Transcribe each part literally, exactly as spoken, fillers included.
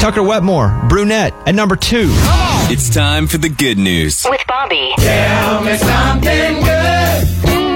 Tucker Wetmore, brunette, at number two. It's time for the good news. With Bobby. Tell me something good.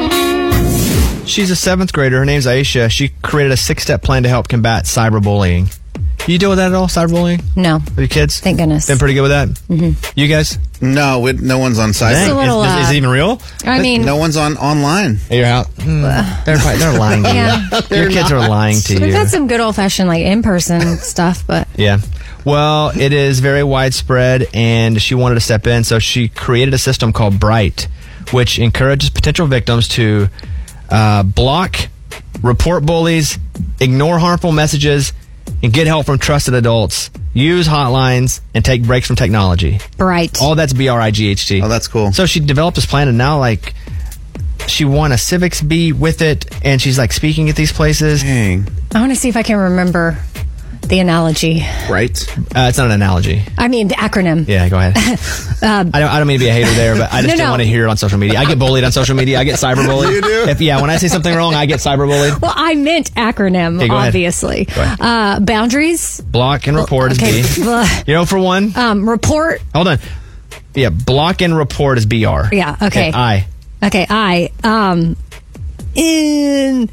She's a seventh grader. Her name's Aisha. She created a six-step plan to help combat cyberbullying. You deal with that at all, cyberbullying? No. With your kids? Thank goodness. Been pretty good with that? Mm-hmm. You guys? No, we, no one's on cyber. Dang, little, is, is, is uh, it even real? I mean... No one's on online. At your house? Mm, they're, probably, they're lying to you. Yeah. Your kids not. are lying to We've you. had some good old-fashioned, like, in-person stuff, but... Yeah. Well, it is very widespread, and she wanted to step in, so she created a system called Bright, which encourages potential victims to uh, block, report bullies, ignore harmful messages, and get help from trusted adults, use hotlines, and take breaks from technology. Bright. All that's B R I G H T. Oh, that's cool. So she developed this plan, and now, like, she won a civics bee with it, and she's, like, speaking at these places. Dang. I want to see if I can remember the analogy. Right? Uh, it's not an analogy. I mean, the acronym. Yeah, go ahead. um, I don't. I don't mean to be a hater there, but I just No, don't no. want to hear it on social media. I get bullied on social media. I get cyberbullied. You do? If yeah, when I say something wrong, I get cyberbullied. Well, I meant acronym, Okay, go ahead. obviously. Go ahead. Uh, boundaries. Block and report Okay. is B. Blah. You know, for one. Um, report. Hold on. Yeah, block and report is B R. Yeah, okay. I. Okay, I. Um, in.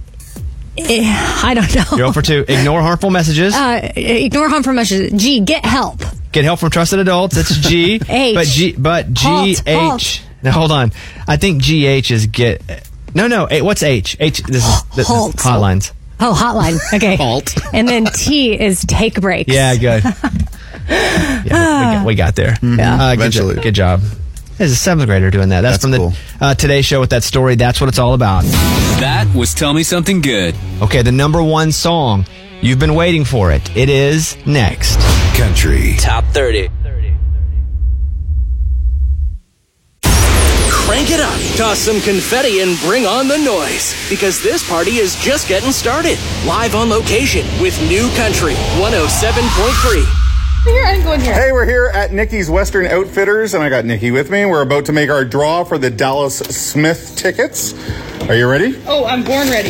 eh, I don't know. You're zero for two. Ignore harmful messages. Uh, ignore harmful messages. G, get help. Get help from trusted adults. That's G. H. But G. But G Halt, H. halt. Now hold on. I think G H is get. No, no. eh, What's H? H. This is this, Halt. hotlines. Oh, hotline. Okay. Halt. And then T is take breaks. Yeah, good. yeah, we, got, we got there. Yeah. Uh, good, Eventually. jo- good job. There's a seventh grader doing that. That's, That's from the cool. uh, Today Show with that story. That's what it's all about. That was Tell Me Something Good. Okay, the number one song. You've been waiting for it. It is next. Country. Top thirty. Crank it up, toss some confetti, and bring on the noise. Because this party is just getting started. Live on location with New Country one oh seven point three. Here, I'm going here. Hey, we're here at Nikki's Western Outfitters, and I got Nikki with me. We're about to make our draw for the Dallas Smith tickets. Are you ready? Oh, I'm born ready.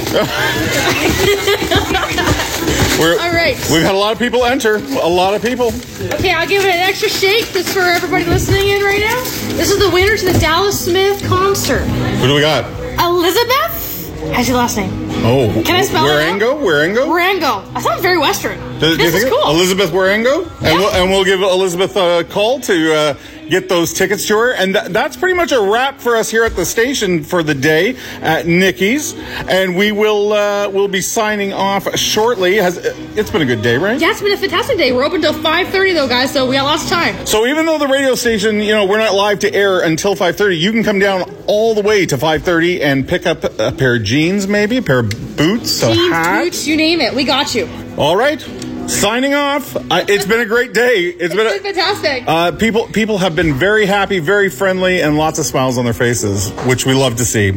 We're, All right. We've had a lot of people enter. A lot of people. Okay, I'll give it an extra shake just for everybody listening in right now. This is the winner to the Dallas Smith concert. Who do we got? Elizabeth? How's your last name? Oh, Can I spell it out? Warango? Warango? Rango. That sounds very Western. Do- do you this is think it? cool. Elizabeth Warango? And, Yeah. we'll, and we'll give Elizabeth a call to uh, get those tickets to her. And th- that's pretty much a wrap for us here at the station for the day at Nikki's. And we will uh, we'll be signing off shortly. Has It's been a good day, right? Yeah, it's been a fantastic day. We're open till five thirty though, guys, so we got lots of time. So even though the radio station, you know, we're not live to air until five thirty, you can come down all the way to five thirty and pick up a pair of jeans, maybe, a pair of boots, a Jeans, hat. boots, you name it. We got you. All right. Signing off. Uh, it's been a great day. It's It's been been a, fantastic. uh, people people have been very happy, very friendly, and lots of smiles on their faces, which we love to see.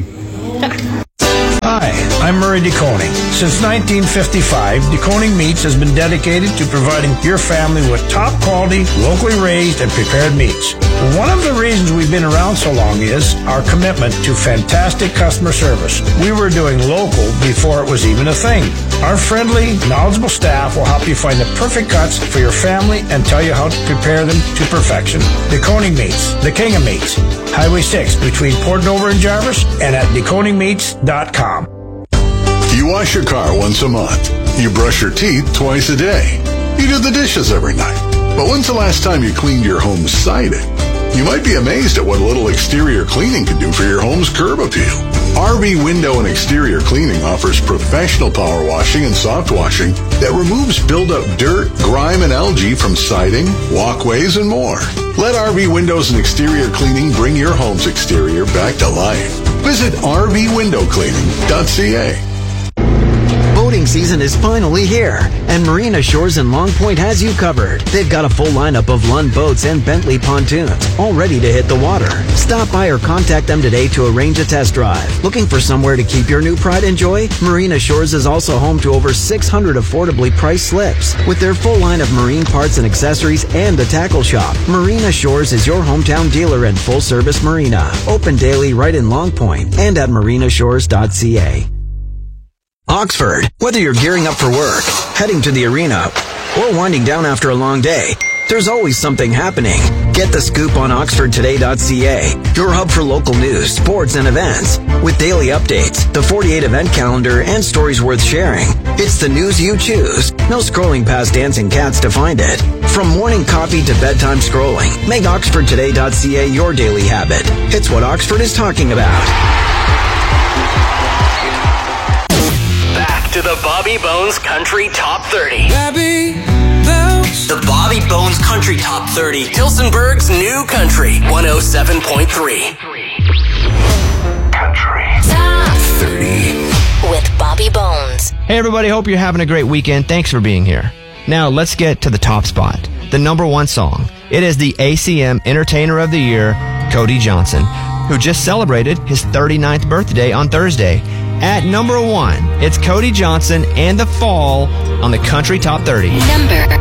Hi, I'm Murray DeConing. Since nineteen fifty-five, DeConing Meats has been dedicated to providing your family with top quality, locally raised and prepared meats. One of the reasons we've been around so long is our commitment to fantastic customer service. We were doing local before it was even a thing. Our friendly, knowledgeable staff will help you find the perfect cuts for your family and tell you how to prepare them to perfection. DeConing Meats, the king of meats. Highway six between Port Dover and Jarvis and at deconing meats dot com. You wash your car once a month. You brush your teeth twice a day. You do the dishes every night. But when's the last time you cleaned your home's siding? You might be amazed at what a little exterior cleaning can do for your home's curb appeal. R V Window and Exterior Cleaning offers professional power washing and soft washing that removes buildup dirt, grime, and algae from siding, walkways, and more. Let R V Windows and Exterior Cleaning bring your home's exterior back to life. Visit r v window cleaning dot c a. Boating season is finally here, and Marina Shores in Long Point has you covered. They've got a full lineup of Lund boats and Bentley pontoons, all ready to hit the water. Stop by or contact them today to arrange a test drive. Looking for somewhere to keep your new pride and joy? Marina Shores is also home to over six hundred affordably priced slips. With their full line of marine parts and accessories and a tackle shop, Marina Shores is your hometown dealer and full-service marina. Open daily right in Long Point and at marina shores dot c a. Oxford, whether you're gearing up for work, heading to the arena, or winding down after a long day, there's always something happening. Get the scoop on oxford today dot c a, your hub for local news, sports, and events. With daily updates, the forty-eight event calendar, and stories worth sharing. It's the news you choose. No scrolling past dancing cats to find it. From morning coffee to bedtime scrolling, make oxford today dot c a your daily habit. It's what Oxford is talking about. Back to the Bobby Bones Country Top thirty. Bobby Bones. The Bobby Bones Country Top thirty. Tilsonburg's New Country. one oh seven point three. Country Top thirty. with Bobby Bones. Hey, everybody. Hope you're having a great weekend. Thanks for being here. Now, let's get to the top spot. The number one song. It is the A C M Entertainer of the Year, Cody Johnson, who just celebrated his thirty-ninth birthday on Thursday. At number one, it's Cody Johnson and The Fall on the Country Top thirty. Number